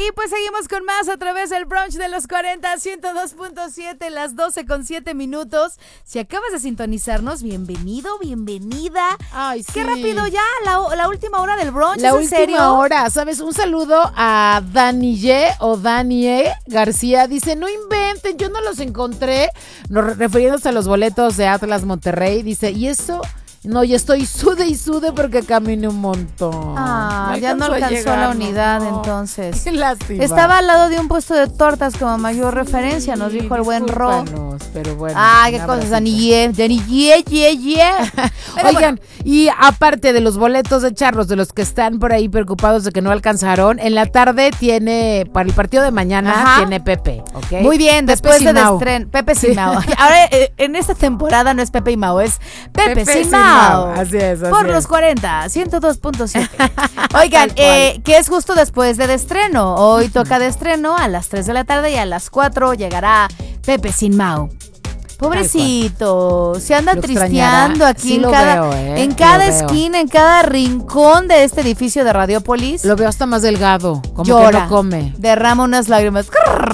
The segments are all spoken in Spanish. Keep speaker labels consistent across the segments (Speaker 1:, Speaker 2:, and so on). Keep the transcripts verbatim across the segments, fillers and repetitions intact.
Speaker 1: Y pues seguimos con más a través del brunch de los cuarenta, ciento dos punto siete, las doce con siete minutos. Si acabas de sintonizarnos, bienvenido, bienvenida.
Speaker 2: Ay, sí.
Speaker 1: Qué rápido ya, la, la última hora del brunch.
Speaker 2: La
Speaker 1: ¿es en
Speaker 2: última
Speaker 1: serio?
Speaker 2: hora, ¿sabes? Un saludo a Daniye o Danie García. Dice, no inventen, yo no los encontré. Nos refiriéndose a los boletos de Atlas Monterrey. Dice, ¿y eso? No, yo estoy sude y sude porque caminé un montón.
Speaker 1: Ah,
Speaker 2: Me
Speaker 1: ya no
Speaker 2: alcanzó a
Speaker 1: alcanzó
Speaker 2: llegar,
Speaker 1: la unidad,
Speaker 2: no.
Speaker 1: entonces.
Speaker 2: Qué lástima.
Speaker 1: Estaba al lado de un puesto de tortas como mayor
Speaker 2: Sí,
Speaker 1: referencia, nos dijo el buen Ro.
Speaker 2: discúlpanos, pero bueno.
Speaker 1: Ah,
Speaker 2: un
Speaker 1: qué
Speaker 2: abracito.
Speaker 1: cosas, Daniye, Daniye, ye, ye. Pero
Speaker 2: Oigan,
Speaker 1: bueno,
Speaker 2: y aparte de los boletos de charros, de los que están por ahí preocupados de que no alcanzaron, en la tarde tiene, para el partido de mañana,
Speaker 1: Ajá.
Speaker 2: tiene Pepe, ¿ok?
Speaker 1: muy bien,
Speaker 2: Pepe
Speaker 1: después de
Speaker 2: Simao.
Speaker 1: estreno. Pepe
Speaker 2: Sí.
Speaker 1: Simao. Ahora, eh, en esta temporada no es Pepe y Mao, es Pepe,
Speaker 2: Pepe
Speaker 1: Simao.
Speaker 2: Simao, así es, así
Speaker 1: Por
Speaker 2: es.
Speaker 1: los cuarenta, ciento dos punto siete. Oigan,
Speaker 2: Tal cual.
Speaker 1: eh, que es justo después de estreno. Hoy toca de estreno a las tres de la tarde y a las cuatro llegará Pepe Simao. Pobrecito, se anda
Speaker 2: Lo
Speaker 1: tristeando
Speaker 2: extrañará.
Speaker 1: aquí
Speaker 2: Sí
Speaker 1: en
Speaker 2: lo
Speaker 1: cada,
Speaker 2: veo, ¿eh?
Speaker 1: en
Speaker 2: Lo
Speaker 1: cada
Speaker 2: veo.
Speaker 1: esquina, en cada rincón de este edificio de Radiopolis.
Speaker 2: Lo veo hasta más delgado, como
Speaker 1: Llora,
Speaker 2: que no come.
Speaker 1: derrama unas lágrimas.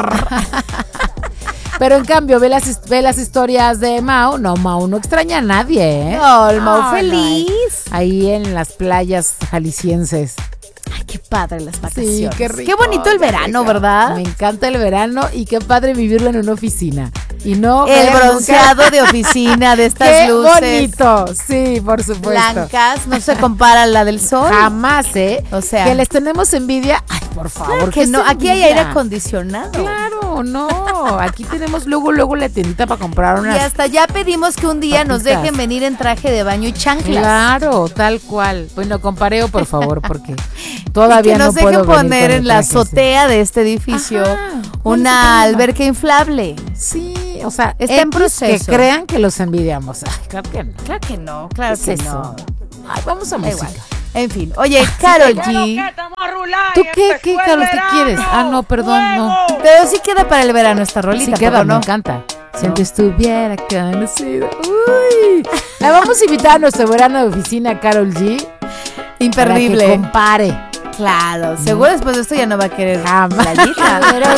Speaker 2: Pero en cambio, ve las, his- ve las historias de Mao. No, Mao no extraña a nadie, ¿eh?
Speaker 1: No, el Mau
Speaker 2: No,
Speaker 1: feliz.
Speaker 2: no, ahí, ahí en las playas jaliscienses.
Speaker 1: Ay, qué padre las vacaciones.
Speaker 2: Sí, qué rico.
Speaker 1: Qué bonito el
Speaker 2: qué
Speaker 1: verano,
Speaker 2: rico.
Speaker 1: ¿verdad?
Speaker 2: Me encanta el verano y qué padre vivirlo en una oficina. Y no
Speaker 1: El
Speaker 2: ver nunca-
Speaker 1: bronceado de oficina de estas
Speaker 2: Qué
Speaker 1: luces
Speaker 2: bonito. Sí, por supuesto.
Speaker 1: blancas, no se compara a la del sol.
Speaker 2: Jamás, ¿eh?
Speaker 1: O sea,
Speaker 2: que les tenemos envidia. Ay, por favor.
Speaker 1: claro
Speaker 2: ¿qué
Speaker 1: que
Speaker 2: es
Speaker 1: no, aquí hay
Speaker 2: envidia?
Speaker 1: aire acondicionado.
Speaker 2: Claro, no. Aquí tenemos luego, luego la tiendita para comprar
Speaker 1: Y
Speaker 2: unas.
Speaker 1: hasta ya pedimos que un día nos
Speaker 2: papitas.
Speaker 1: dejen venir en traje de baño y chanclas.
Speaker 2: Claro, tal cual. Bueno, compareo, por favor, porque
Speaker 1: Y
Speaker 2: todavía
Speaker 1: que nos
Speaker 2: no
Speaker 1: dejen
Speaker 2: puedo venir
Speaker 1: poner
Speaker 2: con
Speaker 1: en
Speaker 2: el
Speaker 1: la
Speaker 2: traje así.
Speaker 1: azotea de este edificio
Speaker 2: Ajá, ¿cuál es el
Speaker 1: una
Speaker 2: problema?
Speaker 1: alberca inflable.
Speaker 2: Sí, o sea,
Speaker 1: Está en
Speaker 2: X
Speaker 1: proceso.
Speaker 2: que crean que los envidiamos. Ay, claro que no.
Speaker 1: Claro que no, claro
Speaker 2: ¿Qué
Speaker 1: que
Speaker 2: es
Speaker 1: no.
Speaker 2: eso? Ay, vamos a
Speaker 1: Da
Speaker 2: música.
Speaker 1: igual. En fin, oye, Karol G.
Speaker 2: ¿Tú qué, qué, Carlos, qué quieres? Ah, no, perdón, no.
Speaker 1: Pero sí queda para el verano esta
Speaker 2: Sí
Speaker 1: rolita,
Speaker 2: queda,
Speaker 1: ¿poco
Speaker 2: me
Speaker 1: no?
Speaker 2: encanta. Si antes estuviera conocido. Uy. La vamos a invitar a nuestro verano de oficina, Karol G.
Speaker 1: Imperdible.
Speaker 2: Para que compare.
Speaker 1: Claro, seguro después de esto ya no va a querer
Speaker 2: Jamás.
Speaker 1: playita.
Speaker 3: Pero